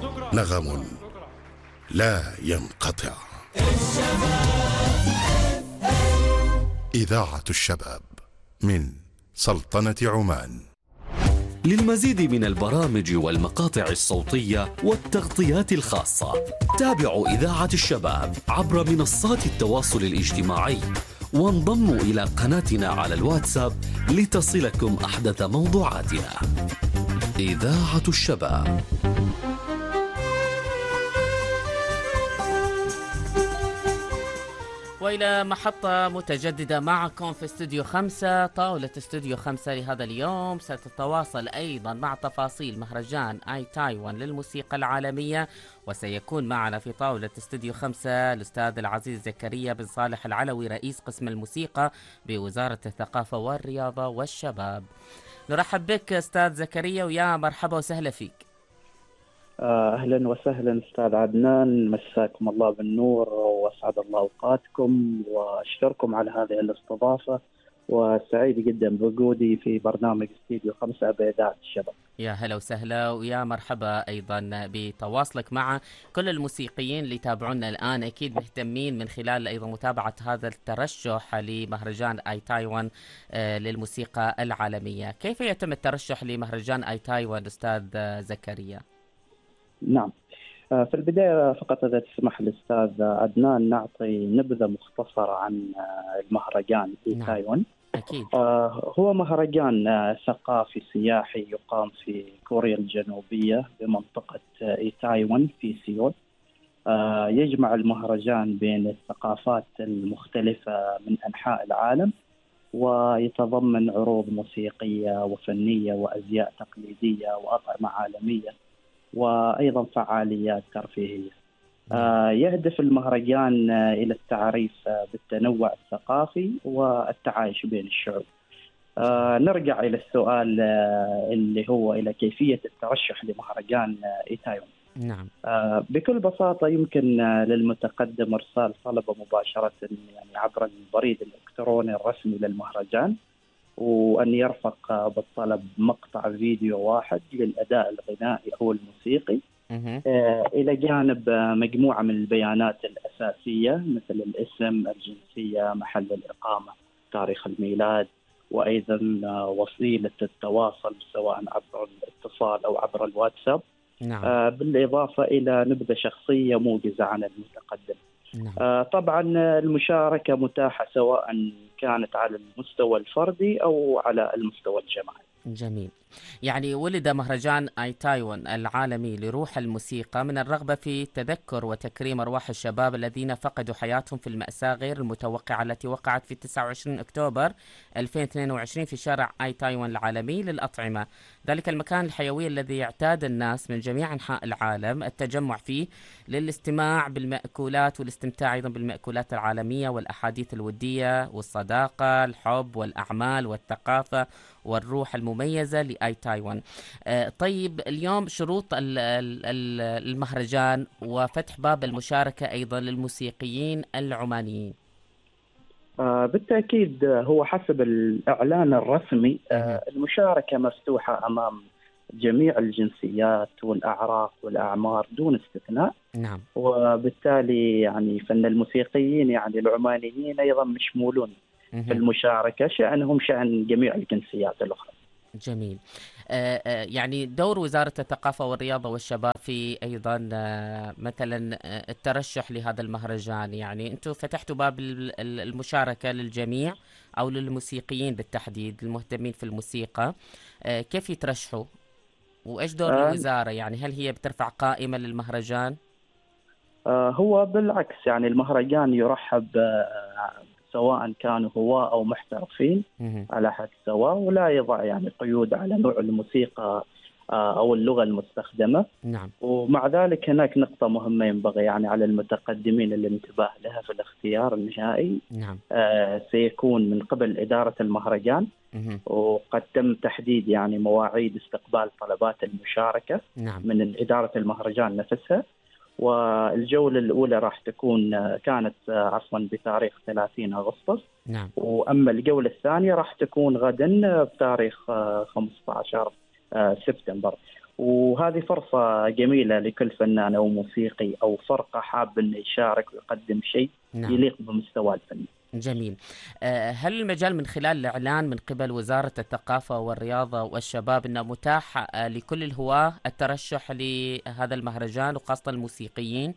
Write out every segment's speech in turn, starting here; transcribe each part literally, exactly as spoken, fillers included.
نغم لا ينقطع. إذاعة الشباب من سلطنة عمان. للمزيد من البرامج والمقاطع الصوتية والتغطيات الخاصة تابعوا إذاعة الشباب عبر منصات التواصل الاجتماعي، وانضموا إلى قناتنا على الواتساب لتصلكم أحدث موضوعاتنا. إذاعة الشباب. وإلى محطة متجددة معكم في استوديو خمسة. طاولة استوديو خمسة لهذا اليوم ستتواصل أيضا مع تفاصيل مهرجان آي تايوان للموسيقى العالمية، وسيكون معنا في طاولة استوديو خمسة الأستاذ العزيز زكريا بن صالح العلوي، رئيس قسم الموسيقى بوزارة الثقافة والرياضة والشباب. نرحب بك أستاذ زكريا، ويا مرحبا وسهلا فيك. أهلا وسهلا أستاذ عدنان، مساكم الله بالنور وأسعد الله أوقاتكم، وأشكركم على هذه الاستضافة، وسعيد جدا بوجودي في برنامج استوديو خمسة بإذاعة الشباب. يا هلا وسهلا ويا مرحبا أيضا بتواصلك مع كل الموسيقيين اللي يتابعونا الآن. أكيد مهتمين من خلال أيضا متابعة هذا الترشح لمهرجان آي تايوان للموسيقى العالمية. كيف يتم الترشح لمهرجان آي تايوان أستاذ زكريا؟ نعم، في البداية فقط إذا تسمح الأستاذ عدنان نعطي نبذة مختصرة عن المهرجان في نعم. تايوان. أكيد. هو مهرجان ثقافي سياحي يقام في كوريا الجنوبية بمنطقة إي تايوان في سيول. يجمع المهرجان بين الثقافات المختلفة من أنحاء العالم، ويتضمن عروض موسيقية وفنية وأزياء تقليدية وأطعمة عالمية، وأيضا فعاليات ترفيهية. آه يهدف المهرجان آه إلى التعريف آه بالتنوع الثقافي والتعايش بين الشعوب. آه نرجع إلى السؤال آه اللي هو إلى كيفية الترشح لمهرجان آه إي تايوان. نعم. آه بكل بساطة يمكن آه للمتقدم إرسال طلبة مباشرة يعني عبر البريد الإلكتروني الرسمي للمهرجان، وأن يرفق بالطلب مقطع فيديو واحد للأداء الغنائي أو الموسيقي، آه إلى جانب مجموعة من البيانات الأساسية مثل الاسم، الجنسية، محل الإقامة، تاريخ الميلاد، وأيضا وسيلة التواصل سواء عبر الاتصال أو عبر الواتساب. نعم. آه بالإضافة إلى نبذة شخصية موجزة عن المتقدم. نعم. آه طبعا المشاركة متاحة سواء كانت على المستوى الفردي أو على المستوى الجماعي. جميل. يعني ولد مهرجان آي تايوان العالمي لروح الموسيقى من الرغبة في تذكر وتكريم أرواح الشباب الذين فقدوا حياتهم في المأساة غير المتوقعة التي وقعت في تسعة وعشرين أكتوبر ألفين واثنين وعشرين في شارع آي تايوان العالمي للأطعمة، ذلك المكان الحيوي الذي يعتاد الناس من جميع أنحاء العالم التجمع فيه للاستماع بالمأكولات والاستمتاع أيضا بالمأكولات العالمية والأحاديث الودية والصداقة، الحب والأعمال والثقافة والروح المميزة لآي تايوان. آه طيب، اليوم شروط المهرجان وفتح باب المشاركة أيضا للموسيقيين العمانيين. آه بالتأكيد هو حسب الإعلان الرسمي آه المشاركة مفتوحة أمام جميع الجنسيات والأعراق والأعمار دون استثناء. نعم. وبالتالي يعني فإن الموسيقيين يعني العمانيين أيضا مشمولون في المشاركة، شأنهم شأن جميع الجنسيات الأخرى. جميل. آه آه يعني دور وزارة الثقافة والرياضة والشباب في أيضا آه مثلا آه الترشح لهذا المهرجان، يعني أنتم فتحتوا باب المشاركة للجميع أو للموسيقيين بالتحديد المهتمين في الموسيقى، آه كيف يترشحوا وإيش دور آه الوزارة؟ يعني هل هي بترفع قائمة للمهرجان؟ آه هو بالعكس، يعني المهرجان يرحب آه سواء كانوا هواة أو محترفين على حد سواء، ولا يضع يعني قيود على نوع الموسيقى أو اللغة المستخدمة. نعم. ومع ذلك هناك نقطة مهمة ينبغي يعني على المتقدمين الانتباه لها في الاختيار النهائي. نعم. آه سيكون من قبل إدارة المهرجان، مه. وقد تم تحديد يعني مواعيد استقبال طلبات المشاركة. نعم. من إدارة المهرجان نفسها. والجولة الأولى راح تكون كانت عفوا بتاريخ ثلاثين أغسطس. نعم. وأما الجولة الثانية راح تكون غدا بتاريخ خمسة عشر سبتمبر. وهذه فرصة جميلة لكل فنان أو موسيقي أو فرقة حاب أنه يشارك ويقدم شيء نعم. يليق بمستواه الفني. جميل. هل المجال من خلال الإعلان من قبل وزارة الثقافة والرياضة والشباب أنه متاح لكل الهواة الترشح لهذا المهرجان وخاصة الموسيقيين؟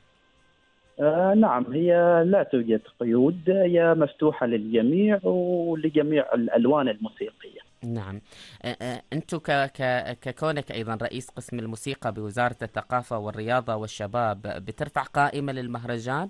آه نعم، هي لا توجد قيود، هي مفتوحة للجميع ولجميع الألوان الموسيقية. نعم. أنتم ككونك أيضا رئيس قسم الموسيقى بوزارة الثقافة والرياضة والشباب بترفع قائمة للمهرجان؟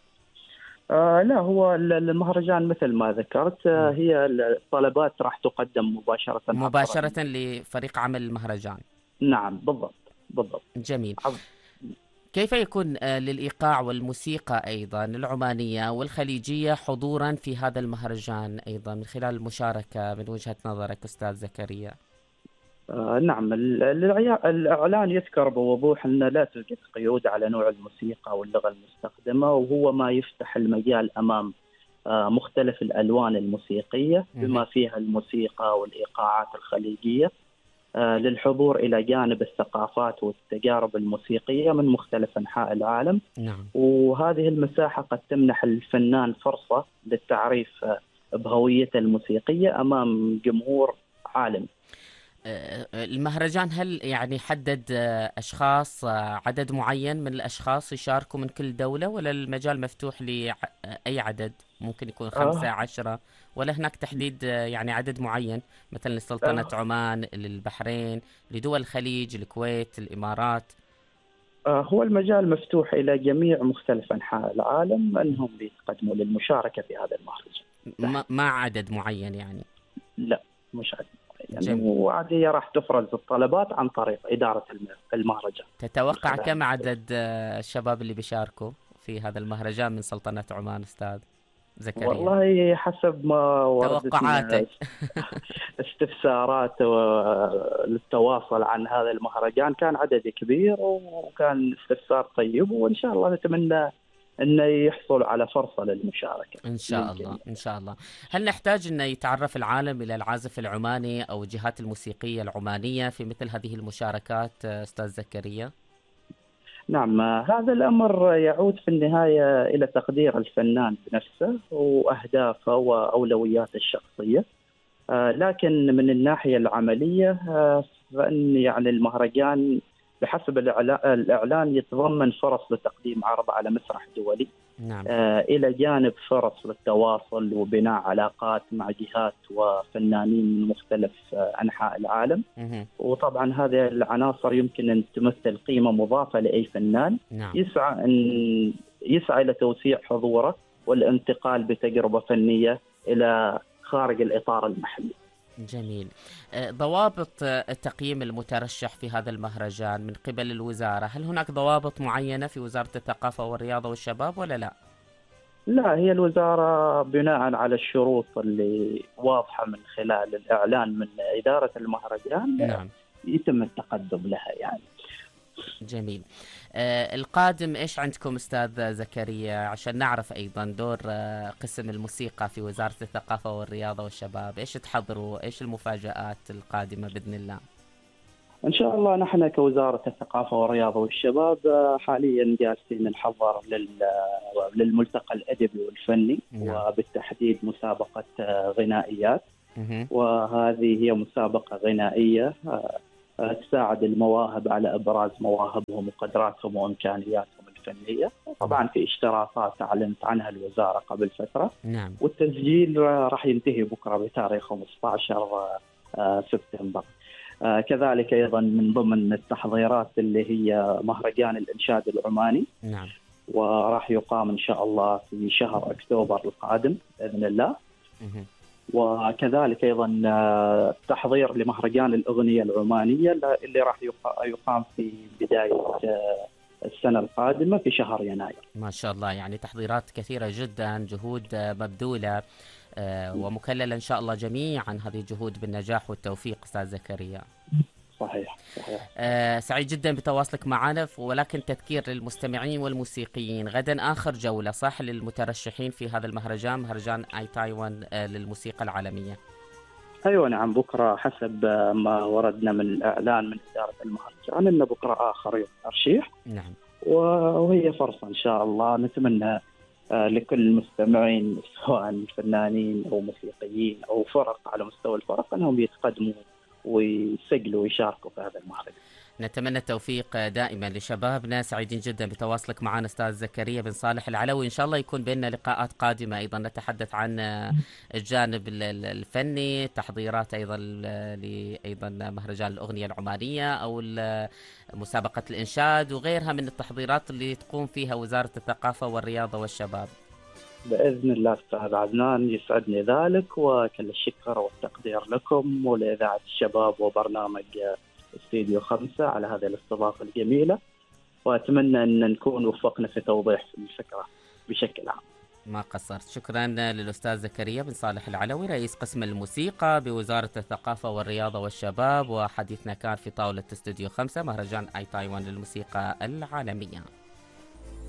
آه لا، هو المهرجان مثل ما ذكرت آه هي الطلبات راح تقدم مباشرة مباشرة لفريق عمل المهرجان. نعم بالضبط بالضبط. جميل. كيف يكون للإيقاع والموسيقى أيضا العمانية والخليجية حضورا في هذا المهرجان أيضا من خلال المشاركة من وجهة نظرك أستاذ زكريا؟ آه نعم، الإعلان يذكر بوضوح أن لا توجد قيود على نوع الموسيقى واللغة المستخدمة، وهو ما يفتح المجال أمام آه مختلف الألوان الموسيقية بما فيها الموسيقى والإيقاعات الخليجية آه للحضور إلى جانب الثقافات والتجارب الموسيقية من مختلف أنحاء العالم. نعم. وهذه المساحة قد تمنح الفنان فرصة للتعريف آه بهويته الموسيقية أمام جمهور عالمي. المهرجان هل يعني حدد أشخاص، عدد معين من الأشخاص يشاركوا من كل دولة، ولا المجال مفتوح لأي عدد؟ ممكن يكون خمسة آه. عشرة، ولا هناك تحديد يعني عدد معين مثلا لسلطنة آه. عمان، للبحرين، لدول الخليج، الكويت، الإمارات؟ آه هو المجال مفتوح إلى جميع مختلف أنحاء العالم أنهم بيتقدموا للمشاركة في هذا المهرجان. ما عدد معين يعني؟ لا مش عدد يعني، وعادية راح تفرز الطلبات عن طريق إدارة المهرجان. تتوقع كم عدد الشباب اللي بيشاركوا في هذا المهرجان من سلطنة عمان أستاذ زكريا؟ والله حسب ما توقعاتك. استفسارات للتواصل عن هذا المهرجان كان عدد كبير وكان استفسار طيب، وإن شاء الله نتمنى أنه يحصل على فرصة للمشاركة إن شاء الله. إن شاء الله. هل نحتاج أن يتعرف العالم إلى العازف العماني أو الجهات الموسيقية العمانية في مثل هذه المشاركات أستاذ زكريا؟ نعم، هذا الأمر يعود في النهاية إلى تقدير الفنان بنفسه وأهدافه وأولوياته الشخصية، لكن من الناحية العملية فإن يعني المهرجان بحسب الإعلان يتضمن فرص لتقديم عرض على مسرح دولي. نعم. آه إلى جانب فرص للتواصل وبناء علاقات مع جهات وفنانين من مختلف آه أنحاء العالم. مه. وطبعا هذه العناصر يمكن أن تمثل قيمة مضافة لأي فنان. نعم. يسعى أن يسعى إلى توسيع حضوره والانتقال بتجربة فنية إلى خارج الإطار المحلي. جميل. ضوابط تقييم المترشح في هذا المهرجان من قبل الوزارة، هل هناك ضوابط معينة في وزارة الثقافة والرياضة والشباب ولا لا؟ لا، هي الوزارة بناء على الشروط اللي واضحة من خلال الإعلان من إدارة المهرجان. نعم. يتم التقدم لها يعني. جميل. آه القادم إيش عندكم أستاذ زكريا عشان نعرف أيضا دور آه قسم الموسيقى في وزارة الثقافة والرياضة والشباب؟ إيش تحضروا؟ إيش المفاجآت القادمة بإذن الله؟ إن شاء الله نحن كوزارة الثقافة والرياضة والشباب حاليا جالسين نحضر للملتقى الأدبي والفني. نعم. وبالتحديد مسابقة غنائيات. مه. وهذه هي مسابقة غنائية تساعد المواهب على إبراز مواهبهم وقدراتهم وإمكانياتهم الفنية. طبعا في اشتراطات أعلنت عنها الوزارة قبل فترة. نعم. والتسجيل راح ينتهي بكرة بتاريخ خمسة عشر سبتمبر. كذلك أيضا من ضمن التحضيرات اللي هي مهرجان الإنشاد العماني. نعم. وراح يقام إن شاء الله في شهر أكتوبر القادم بإذن الله. مه. وكذلك أيضا تحضير لمهرجان الأغنية العمانية اللي راح يقام في بداية السنة القادمة في شهر يناير. ما شاء الله، يعني تحضيرات كثيرة جدا، جهود مبذولة ومكللة إن شاء الله جميعا هذه الجهود بالنجاح والتوفيق أستاذ زكريا. صحيح صحيح. آه سعيد جدا بتواصلك معنا، ولكن تذكير للمستمعين والموسيقيين غدا آخر جولة صح للمترشحين في هذا المهرجان، مهرجان آي تايوان آه للموسيقى العالمية. أيوة نعم، بكرة حسب ما وردنا من الإعلان من إدارة المهرجان أن بكرة آخر يوم ترشيح. نعم. وهي فرصة إن شاء الله نتمنى لكل المستمعين سواء فنانين أو موسيقيين أو فرق على مستوى الفرق أنهم يتقدموا ويسجلوا ويشاركوا في هذا المهرجان. نتمنى التوفيق دائما لشبابنا. سعيدين جدا بتواصلك معنا أستاذ زكريا بن صالح العلوي. إن شاء الله يكون بيننا لقاءات قادمة أيضا نتحدث عن الجانب الفني، تحضيرات أيضا لأيضا مهرجان الأغنية العمانية أو مسابقة الإنشاد وغيرها من التحضيرات اللي تقوم فيها وزارة الثقافة والرياضة والشباب. بإذن الله أستاذ عدنان، يسعدني ذلك، وكل الشكر والتقدير لكم ولإذاعة الشباب وبرنامج استديو خمسة على هذه الاستضافة الجميلة، وأتمنى أن نكون وفقنا في توضيح الفكرة بشكل عام. ما قصرت. شكرا للأستاذ زكريا بن صالح العلوي رئيس قسم الموسيقى بوزارة الثقافة والرياضة والشباب، وحديثنا كان في طاولة استوديو خمسة مهرجان آي تايوان للموسيقى العالمية.